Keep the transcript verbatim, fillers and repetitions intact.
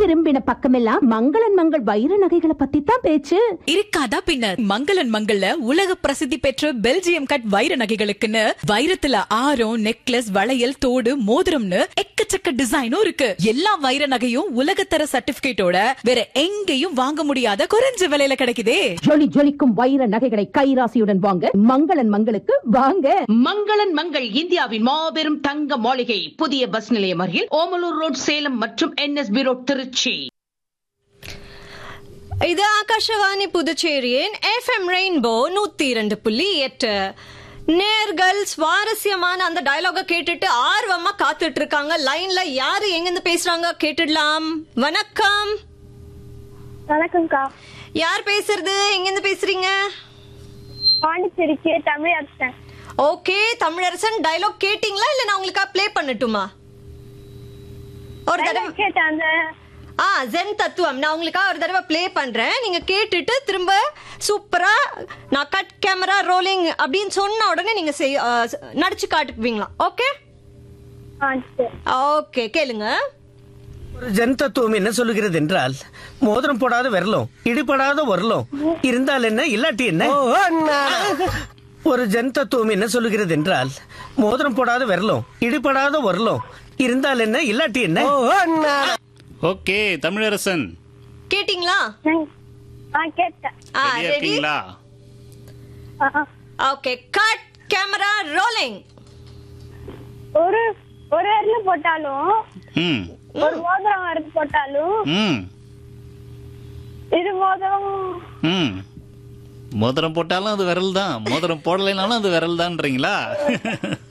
திரும்பின பக்கமெல்லாம் மங்களன் மங்கள் வைர நகைகளை பத்தி தான் பேச்சு. இருக்காதா பின்ன. மங்களன் மங்கள்ல உலக பிரசித்தி பெற்ற பெல்ஜியம் கட் வைர நகைகளுக்குன்னு வைரத்துல ஆரம், நெக்லஸ், வளையல், தோடு, மோதிரம்னு எக்கச்சக்க டிசைனும் இருக்கு. எல்லா வைர நகையும் உலகத்தர சர்டிபிகேட்டோட வேற எங்கேயும் வாங்க முடியாத குறைஞ்ச விலையில கிடைக்குதே. ஜொலி ஜொலிக்கும் வைர நகைகளை கைராசியுடன் வாங்க மங்களன் மங்களுக்கு வாங்க. மங்களன் மங்கள் இந்தியாவின் மாபெரும் தங்க மாளிகை, புதிய பஸ் நிலையம் அருகில், ஓமலூர் ரோட், சேலம் மற்றும் என்எஸ்பி ரோட், திருச்சி. இது ஆகாஷவாணி புதுச்சேரியின் எஃப்எம் ரெயின்போ நூத்தி இரண்டு புள்ளி எட்டு. நேர்கள் சுவாரஸ்யமான அந்த டயலாக கேட்டுட்டு ஆர்வமா காத்துட்டு இருக்காங்க. லைன்ல யாரு எங்கிருந்து பேசுறாங்க கேட்டுடலாம். வணக்கம். வணக்கம்க்கா. யார் பேசுறது, எங்கிருந்து பேசுறீங்க? பாண்டிச்சேரிக்கு தமிழரசன். ஓகே தமிழரசன், டயலாக் கேட்டீங்களா இல்ல நான் உங்களுக்கு ப்ளே பண்ணட்டுமா? ஒரு தடவை கேட்டேன். அந்த ஆ ஜென் தத்துவம் நான் உங்களுக்காக ஒரு தடவை ப்ளே பண்றேன். நீங்க கேட்டுட்டு திரும்ப சூப்பரா நான் கட் கேமரா ரோலிங் அப்படின்னு சொன்ன உடனே நீங்க நடிச்சு காட்டுவீங்களா? ஓகே ஓகே கேளுங்க. ஒரு ஜென் தத்துவம் என்ன சொல்லுகிறது என்றால், மோதிரம் போடாத விரலும் இடிபடாத உரலும் இருந்தால் என்ன இல்லாட்டி என்ன. ஒரு ஜென் தத்துவம் என்ன சொல்லுகிறது என்றால், மோதிரம் போடாத விரலும் இடிபடாத உரலும் இருந்தால் என்ன இல்லாட்டி என்ன. ஓகே தமிழரசன் கேட்டிங்களா? கேட்டேன். இருக்கீங்களா? Okay cut camera rolling. ஒரு ஒரு விரல போட்டாலும் ம் ஒரு மோதிரம் வரது போட்டாலும் ம் இது மோதிரம். ம் மோதிரம் போட்டாலும் அது விரல் தான், மோதிரம் போடலைனாலும் அது விரல் தான்றீங்களா?